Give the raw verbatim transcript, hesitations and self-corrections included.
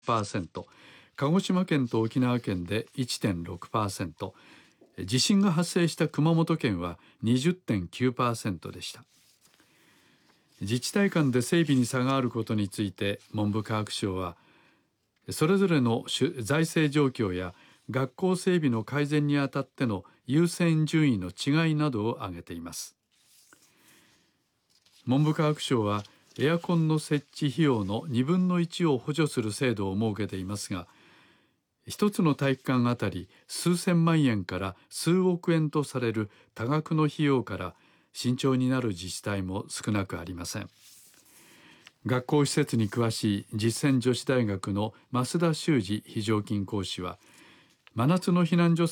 パーセント、鹿児島県と沖縄県で いってんろくパーセント、地震が発生した熊本県は にじゅってんきゅうパーセント でした。自治体間で整備に差があることについて文部科学省は、それぞれの財政状況や学校整備の改善にあたっての優先順位の違いなどを挙げています。文部科学省はエアコンの設置費用のにぶんのいちを補助する制度を設けていますが、一つの体育館あたり数千万円から数億円とされる多額の費用から慎重になる自治体も少なくありません。学校施設に詳しい実践女子大学の増田修二非常勤講師は、真夏の避難所